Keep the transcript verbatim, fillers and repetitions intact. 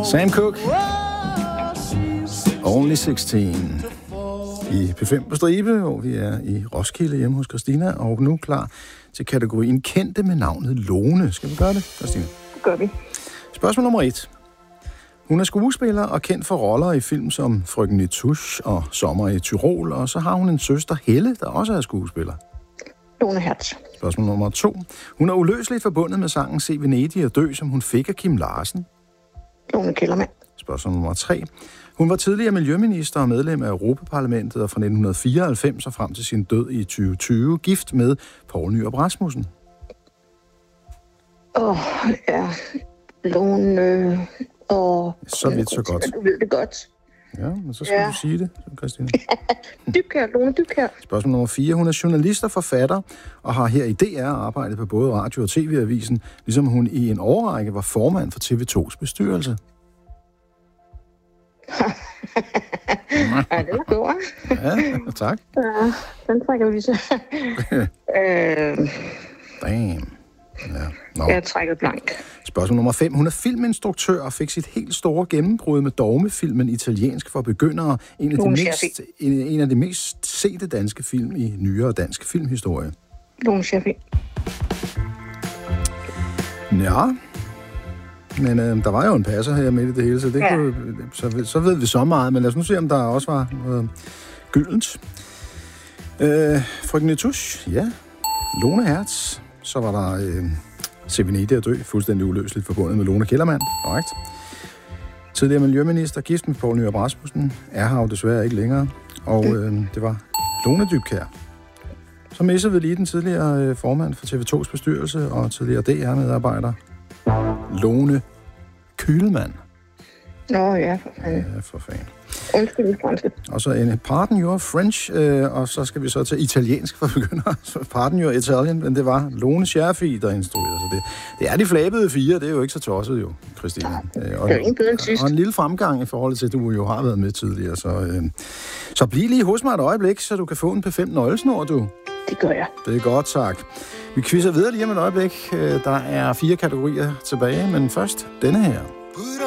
Sam Cooke. Only seksten. I P fem på stribe, hvor vi er i Roskilde hjemme hos Christina, og nu klar til kategorien kendte med navnet Lone. Skal vi gøre det, Christina? Det gør vi. Spørgsmål nummer et. Hun er skuespiller og kendt for roller i film som Frøken Nitouche og Sommer i Tyrol, og så har hun en søster, Helle, der også er skuespiller. Lone Hertz. Spørgsmål nummer to. Hun er uløseligt forbundet med sangen Se Venedig og dø, som hun fik af Kim Larsen. Lone Kellermann. Spørgsmål nummer tre. Hun var tidligere miljøminister og medlem af Europaparlamentet og fra nitten fireoghalvfems og frem til sin død i tyve tyve, gift med Poul Nyrup Rasmussen. Åh, oh, ja. Lone... Øh, og... Så vidt, så godt. Du ved det godt. Ja, men så skal ja. du sige det, Christine. Dybkær, Lone Dybkær. Spørgsmål nummer fire. Hun er journalist og forfatter, og har her i D R arbejdet på både radio- og T V-avisen, ligesom hun i en årrække var formand for T V to's bestyrelse. Ja, det var god, ja, tak. Ja, den trækker vi så. øh... Damn. Ja. No. Jeg trækker blank. Spørgsmål nummer fem. Hun er filminstruktør og fik sit helt store gennembrud med dogmefilmen Italiensk for begyndere. En af, de mest, en, en af de mest sete danske film i nyere dansk filmhistorie. Lone Scherfig. Ja, men øh, der var jo en passer her midt i det hele, så, det ja. kunne, så, så ved vi så meget. Men lad os nu se, om der også var noget gyldent. Øh, Frøken Nitouche, ja. Lone Hertz. Så var der øh, Se Venedig og dø, fuldstændig uløseligt forbundet med Lone Kellermann. Korrekt. Tidligere miljøminister, gift med Poul Nyrup Rasmussen, er her jo desværre ikke længere. Og øh, det var Lone Dybkær. Så missede vi lige den tidligere øh, formand for T V to's bestyrelse og tidligere D R-medarbejder, Lone Kühlmann. Nå ja, for fanden. Ja, for fanden. Undskyld, franske. Og så en pardon your French, øh, og så skal vi så til italiensk for begyndere. Pardon your Italian, men det var Lone Scherfig, der instruerede. Så det, det er de flabede fire, det er jo ikke så tosset jo, Christine. Ja, det er jo ikke bedre end sidst. Og en lille fremgang i forhold til, at du jo har været med tidligere. Så, øh, så bliv lige hos mig et øjeblik, så du kan få en P fem nøglesnor, du. Det gør jeg. Det er godt, tak. Vi quizzer videre lige om et øjeblik. Der er fire kategorier tilbage, men først denne her.